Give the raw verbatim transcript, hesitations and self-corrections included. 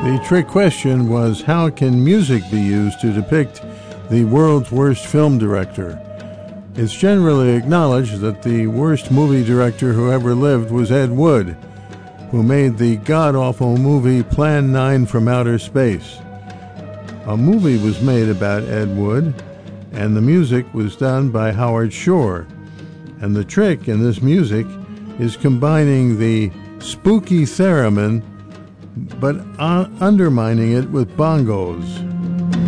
The trick question was, how can music be used to depict the world's worst film director? It's generally acknowledged that the worst movie director who ever lived was Ed Wood, who made the god-awful movie Plan nine from Outer Space. A movie was made about Ed Wood, and the music was done by Howard Shore. And the trick in this music is combining the spooky theremin, but uh, undermining it with bongos.